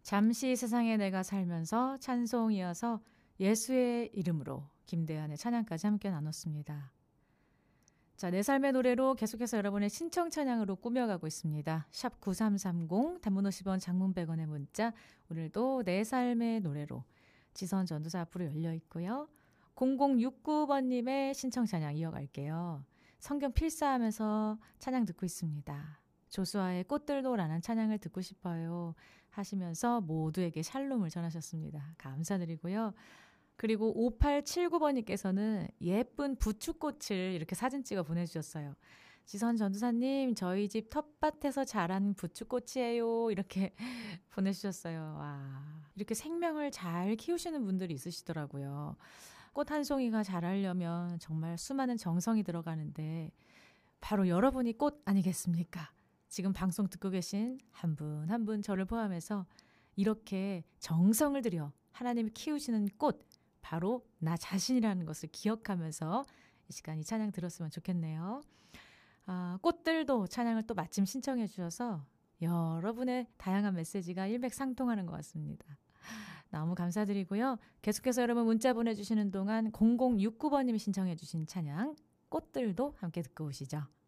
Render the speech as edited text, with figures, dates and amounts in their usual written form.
잠시 세상에 내가 살면서 찬송이어서 예수의 이름으로 김대한의 찬양까지 함께 나눴습니다. 자, 내 삶의 노래로 계속해서 여러분의 신청 찬양으로 꾸며가고 있습니다. 샵 9330 단문 50원 장문 100원의 문자, 오늘도 내 삶의 노래로 지선 전도사 앞으로 열려 있고요. 0069번님의 신청 찬양 이어갈게요. 성경 필사하면서 찬양 듣고 있습니다. 조수아의 꽃들도라는 찬양을 듣고 싶어요 하시면서 모두에게 샬롬을 전하셨습니다. 감사드리고요. 그리고 5879번님께서는 예쁜 부추꽃을 이렇게 사진 찍어 보내주셨어요. 지선 전도사님, 저희 집 텃밭에서 자란 부추꽃이에요. 이렇게 보내주셨어요. 와, 이렇게 생명을 잘 키우시는 분들이 있으시더라고요. 꽃 한 송이가 자라려면 정말 수많은 정성이 들어가는데 바로 여러분이 꽃 아니겠습니까? 지금 방송 듣고 계신 한 분 한 분 저를 포함해서 이렇게 정성을 들여 하나님이 키우시는 꽃, 바로 나 자신이라는 것을 기억하면서 이 시간 이 찬양 들었으면 좋겠네요. 꽃들도 찬양을 또 마침 신청해 주셔서 여러분의 다양한 메시지가 일맥상통하는 것 같습니다. 너무 감사드리고요. 계속해서 여러분 문자 보내주시는 동안 0069번님이 신청해 주신 찬양 꽃들도 함께 듣고 오시죠.